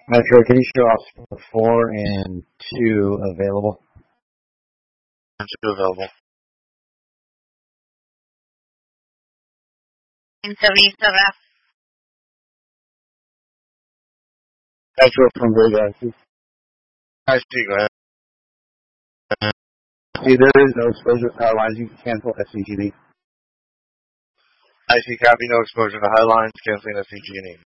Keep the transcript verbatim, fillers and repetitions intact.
Metro, can you show off four and two available? And two available. In Teresa. Metro from Vegas. I see, go ahead. See, there is no exposure to power lines. You can cancel S C G D. I see, copy, no exposure to high lines, canceling S C G D.